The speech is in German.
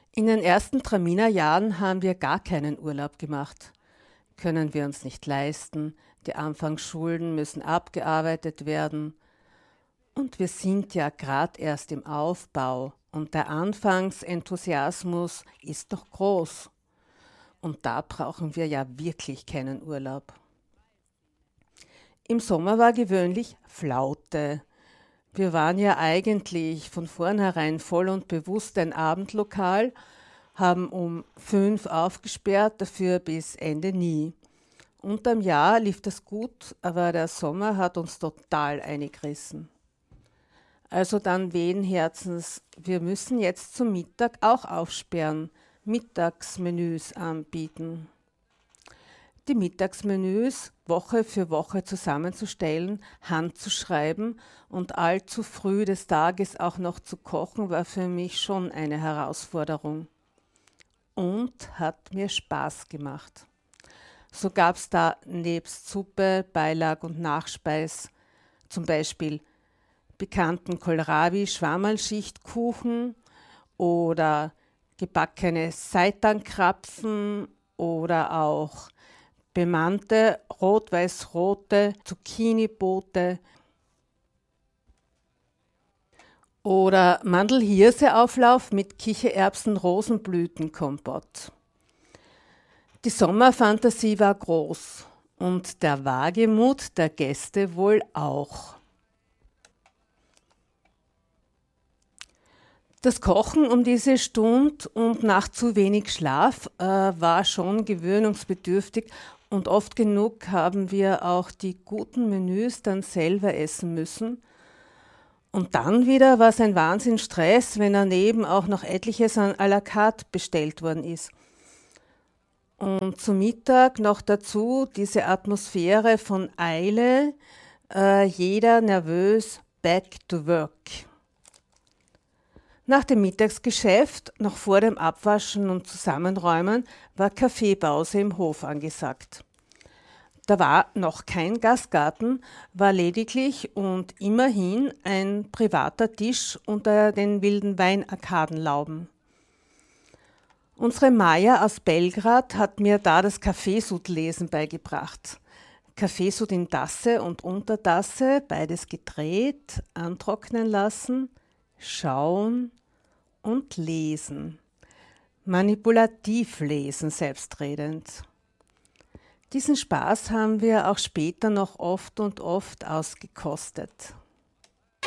In den ersten Traminer-Jahren haben wir gar keinen Urlaub gemacht. Können wir uns nicht leisten, die Anfangsschulden müssen abgearbeitet werden und wir sind ja gerade erst im Aufbau und der Anfangsenthusiasmus ist noch groß und da brauchen wir ja wirklich keinen Urlaub. Im Sommer war gewöhnlich Flaute. Wir waren ja eigentlich von vornherein voll und bewusst ein Abendlokal, haben um 5 aufgesperrt, dafür bis Ende nie. Unterm Jahr lief das gut, aber der Sommer hat uns total eingerissen. Also dann wehen Herzens, wir müssen jetzt zum Mittag auch aufsperren, Mittagsmenüs anbieten. Die Mittagsmenüs Woche für Woche zusammenzustellen, handzuschreiben und allzu früh des Tages auch noch zu kochen, war für mich schon eine Herausforderung und hat mir Spaß gemacht. So gab es da nebst Suppe, Beilag und Nachspeis zum Beispiel bekannten Kohlrabi-Schwammerlschichtkuchen oder gebackene Seitankrapfen oder auch bemannte rot-weiß-rote Zucchini-Boote oder Mandelhirseauflauf mit Kichererbsen-Rosenblütenkompott. Die Sommerfantasie war groß und der Wagemut der Gäste wohl auch. Das Kochen um diese Stunde und nach zu wenig Schlaf war schon gewöhnungsbedürftig und oft genug haben wir auch die guten Menüs dann selber essen müssen. Und dann wieder war es ein Wahnsinnsstress, wenn daneben auch noch etliches an à la carte bestellt worden ist. Und zu Mittag noch dazu diese Atmosphäre von Eile, jeder nervös, back to work. Nach dem Mittagsgeschäft, noch vor dem Abwaschen und Zusammenräumen, war Kaffeepause im Hof angesagt. Da war noch kein Gastgarten, war lediglich und immerhin ein privater Tisch unter den wilden Weinarkadenlauben. Unsere Maja aus Belgrad hat mir da das Kaffeesud-Lesen beigebracht. Kaffeesud in Tasse und Untertasse, beides gedreht, antrocknen lassen, schauen und lesen. Manipulativ lesen, selbstredend. Diesen Spaß haben wir auch später noch oft und oft ausgekostet.